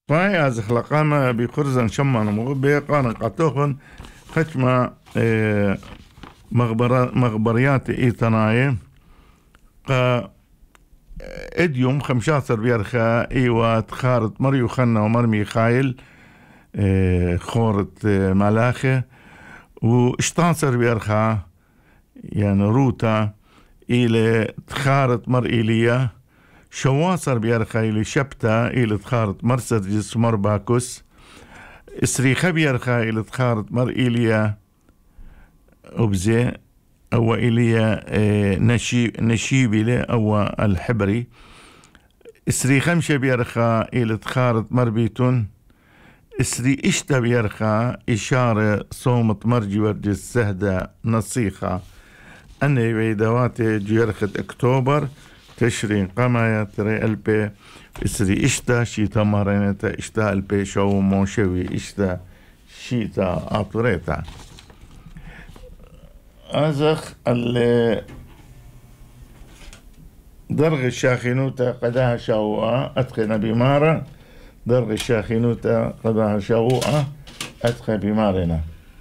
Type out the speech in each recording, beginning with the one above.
فاي از خلقانا بقرزن شمان مغبيقان قطوخن خشما مغبريات إيتناي قا اديوم 15 بيرخا ايوات خارط مريو خنا ومرمي خايل خورت ملاخه واشتانسر بيرخا يعني روتا إلى تخارط مر إيليا شواصر بيرخا إلى شبتا إلى تخارط مرسدس مر باكوس إسريخة بيرخا إلى تخارط مر إيليا أبزي أو إيليا نشيبي أو الحبري إسري خمشة بيرخا إلى تخارط مربيتون إسري إشتا بيرخا إشارة صومت مرجي ورجس سهدة نصيخة أني بيدوات جيرخة أكتوبر تشرين قمايا تري ألبي إسري إشتا شيتا مارينتا إشتا ألبي شو موشوي إشتا شيتا أطريتا أزخ درغ الشاخنوتا قداها شاوة أتقن بمارة درغ الشاخنوتا قداها شاوة أتقن بمارنا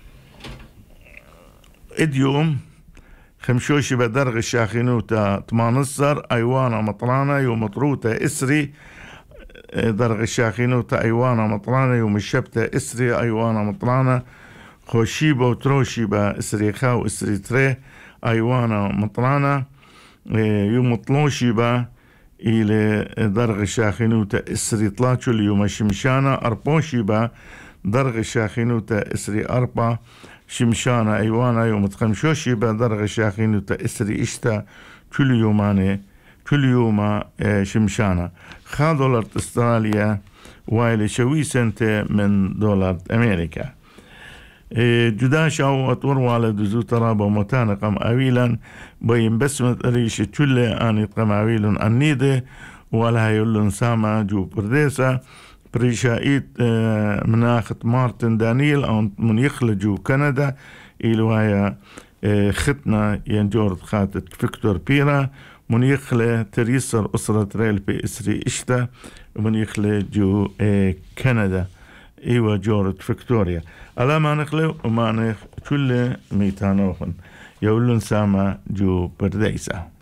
إديوم خمشوشي بدرغ الشاخنوتا تمانصر أيوانا مطرانا يوم مطروتا إسري درغ الشاخنوتا أيوانا مطرانا يوم الشبتة إسري أيوانا مطرانا خوشيبا وتروشيبا إسري خاو إسري تري أيوانا مطرانا يوم طلوشيبا إلى درغ الشاخنوتا إسري طلاتشو اليوم شمشانا أربوشيبا درغ الشاخنوتا إسري أربا شمشانا أيوانا يوم تخمشوشيبا درغ الشاخنوتا إسري إشتا كل يوم شمشانا $5 استراليا وايلي شوي سنتي من دولار أمريكا جدا شاو أطور والد زو ترابا متانا قم أويلا بين بسمة ريش كل آني قم أويلا النيدة ولا يلون ساما جو برديسا بريشايت مناخت مارتن دانيل أو من يخلجو كندا إلوايا ختنا ينجورد خاتت فيكتور بيرا من يخلى تريسر أسرة ريل بي إسري إشتا ومن يخلى جو كندا إيوا جورد فيكتوريا ألا ما نخلو وما نخ كل ميتانوخن يقولون ساما جو برديسة